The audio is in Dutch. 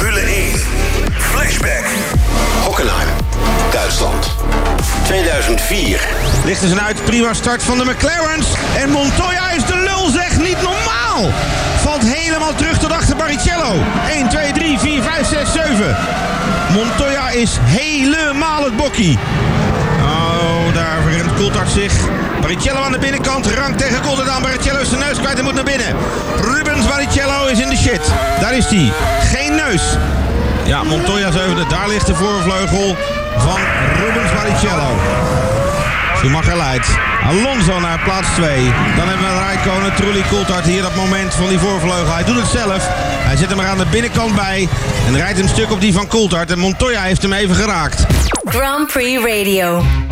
Formule 1 Flashback. Hockenheim, Duitsland. 2004. Lichten ze uit, prima start van de McLaren's. En Montoya is de lul, zeg, niet normaal. Valt helemaal terug tot achter Barrichello. 1, 2, 3, 4, 5, 6, 7. Montoya is helemaal het bokkie. Oh, daar verrent Coulthard zich. Barrichello aan de binnenkant, rank tegen Coulthard aan. Barrichello is zijn neus kwijt en moet naar binnen. Rubens Barrichello is in de shit. Daar is hij. Geen neus. Ja, Montoya zevende. Daar ligt de voorvleugel van Rubens Barrichello. Schumacher leidt. Alonso naar plaats 2. Dan hebben we Räikkönen, Trulli, Coulthard. Hier dat moment van die voorvleugel. Hij doet het zelf. Hij zet hem er aan de binnenkant bij. En rijdt een stuk op die van Coulthard. En Montoya heeft hem even geraakt. Grand Prix Radio.